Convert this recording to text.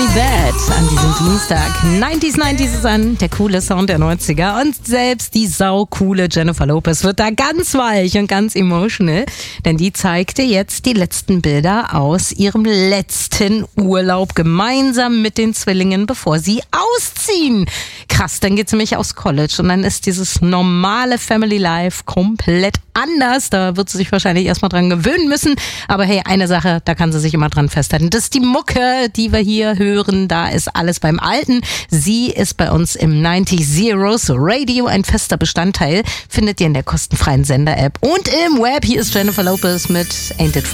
That an diesem Dienstag. 90s ist an, der coole Sound der 90er. Und selbst die saucoole Jennifer Lopez wird da ganz weich und ganz emotional. Denn die zeigte jetzt die letzten Bilder aus ihrem letzten Urlaub gemeinsam mit den Zwillingen, bevor sie ausziehen. Krass, dann geht sie nämlich aufs College und dann ist dieses normale Family Life komplett anders. Da wird sie sich wahrscheinlich erstmal dran gewöhnen müssen. Aber hey, eine Sache, da kann sie sich immer dran festhalten. Das ist die Mucke, die wir hier hören. Da ist alles beim Alten. Sie ist bei uns im 90 Zeros Radio ein fester Bestandteil. Findet ihr in der kostenfreien Sender-App und im Web. Hier ist Jennifer Lopez mit Ain't It